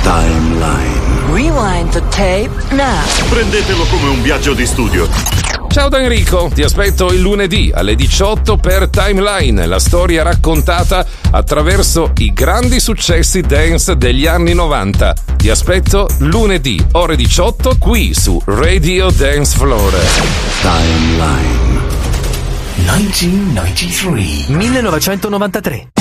Timeline. Rewind the tape now. Prendetelo come un viaggio di studio. Ciao da Enrico, ti aspetto il lunedì alle 18 per Timeline, la storia raccontata attraverso i grandi successi dance degli anni 90. Ti aspetto lunedì, ore 18, qui su Radio Dance Floor. Timeline. 1993.